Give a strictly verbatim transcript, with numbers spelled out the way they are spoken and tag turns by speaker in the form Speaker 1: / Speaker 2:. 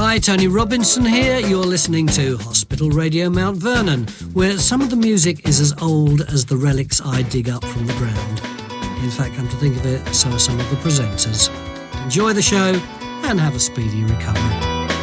Speaker 1: Hi, Tony Robinson here. You're listening to Hospital Radio Mount Vernon, where some of the music is as old as the relics I dig up from the ground. In fact, come to think of it, so are some of the presenters. Enjoy the show and have a speedy recovery.